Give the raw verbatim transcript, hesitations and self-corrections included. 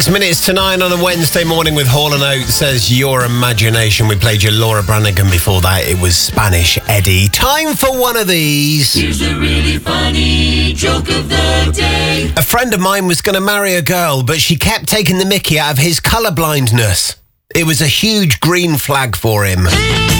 minutes to nine on a Wednesday morning with Hall and Oates says Your Imagination. We played you Laura Branigan before that. It was Spanish Eddie. Time for one of these. Here's a really funny joke of the day. A friend of mine was going to marry a girl, but she kept taking the mickey out of his colourblindness. It was a huge green flag for him.